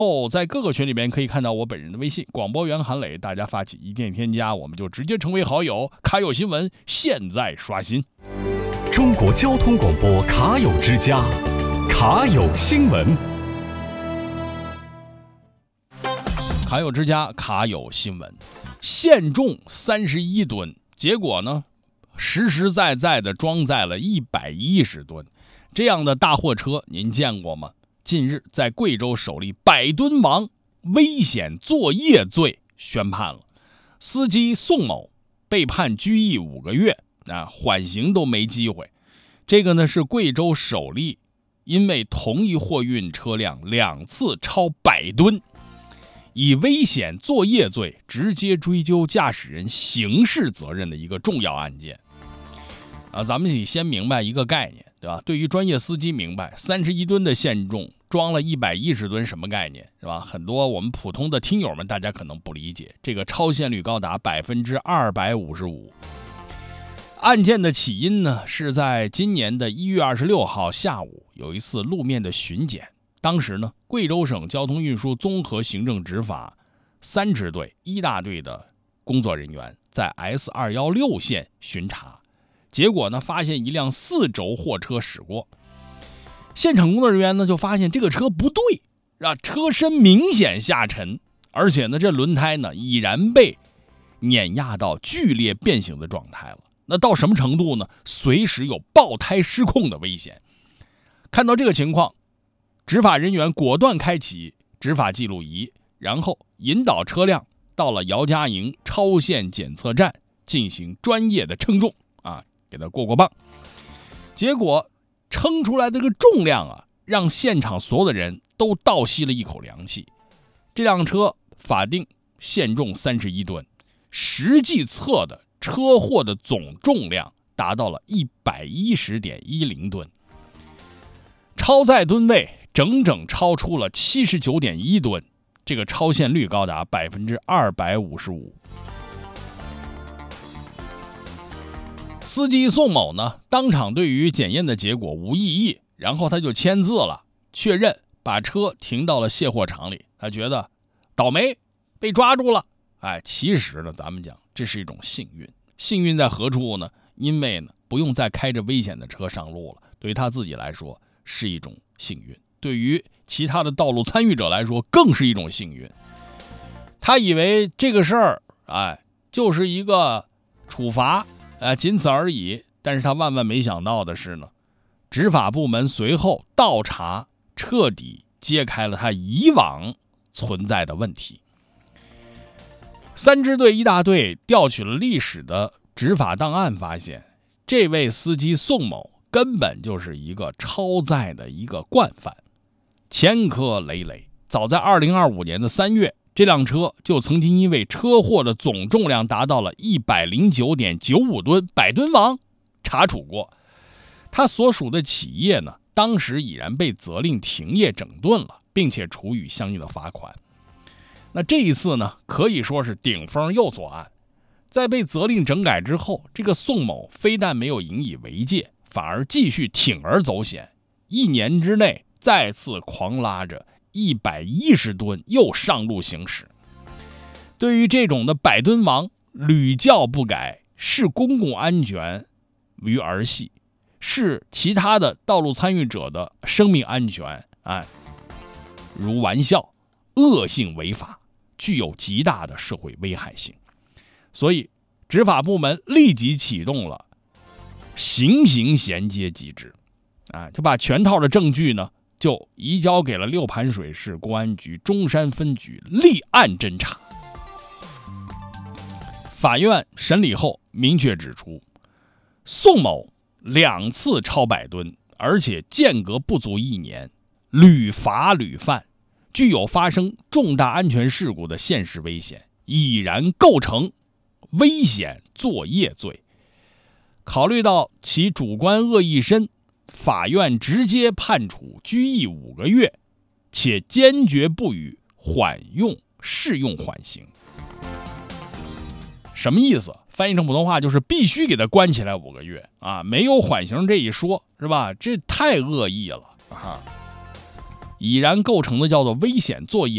在各个群里边可以看到我本人的微信广播员韩磊，大家发起一键添加，我们就直接成为好友。卡友新闻现在刷新。 中国交通广播卡友之家，卡友新闻。 卡友之家，卡友新闻。限重31吨，结果呢，实实在在的装载了110吨。这样的大货车您见过吗？近日在贵州首例100吨王危险作业罪宣判了，司机宋某被判拘役5个月，缓刑都没机会。这个呢是贵州首例因为同一货运车辆2次超100吨，以危险作业罪直接追究驾驶人刑事责任的一个重要案件。咱们得先明白一个概念，对吧？对于专业司机明白31吨的限重装了110吨什么概念，是吧？很多我们普通的听友们大家可能不理解，这个超限率高达255%。案件的起因呢，是在今年的1月26号下午有一次路面的巡检，当时呢，贵州省交通运输综合行政执法3支队1大队的工作人员在 S216 线巡查，结果呢，发现一辆4轴货车驶过。现场工作人员呢就发现这个车不对，车身明显下沉，而且呢，这轮胎呢已然被碾压到剧烈变形的状态了。那到什么程度呢？随时有爆胎失控的危险。看到这个情况，执法人员果断开启执法记录仪，然后引导车辆到了姚家营超限检测站进行专业的称重，给它过磅。结果称出来的这个重量让现场所有的人都倒吸了一口凉气。这辆车法定限重31吨，实际测的车祸的总重量达到了110.10吨，超载吨位整整超出了79.1吨，这个超限率高达255%。司机宋某呢，当场对于检验的结果无异议，然后他就签字了，确认把车停到了卸货场里。他觉得倒霉，被抓住了。其实呢，咱们讲这是一种幸运。幸运在何处呢？因为呢，不用再开着危险的车上路了，对于他自己来说是一种幸运，对于其他的道路参与者来说更是一种幸运。他以为这个事儿，就是一个处罚，仅此而已。但是他万万没想到的是呢，执法部门随后倒查，彻底揭开了他以往存在的问题。3支队1大队调取了历史的执法档案，发现这位司机宋某根本就是一个超载的一个惯犯，前科累累。早在2025年的3月，这辆车就曾经因为车祸的总重量达到了109.95吨100吨王查处过。他所属的企业呢，当时已然被责令停业整顿了，并且处以相应的罚款。那这一次呢，可以说是顶风又作案。在被责令整改之后，这个宋某非但没有引以为戒，反而继续铤而走险，1年之内再次狂拉着110吨又上路行驶。对于这种的100吨王屡教不改，视公共安全于儿戏，视其他的道路参与者的生命安全如玩笑，恶性违法，具有极大的社会危害性。所以执法部门立即启动了刑刑衔接机制，就把全套的证据呢就移交给了六盘水市公安局中山分局立案侦查。法院审理后明确指出，宋某2次超100吨，而且间隔不足1年，屡罚屡犯，具有发生重大安全事故的现实危险，已然构成危险作业罪。考虑到其主观恶意深，法院直接判处拘役5个月，且坚决不予适用缓刑。什么意思？翻译成普通话就是必须给他关起来5个月没有缓刑这一说，是吧？这太恶意了已然构成的叫做危险作业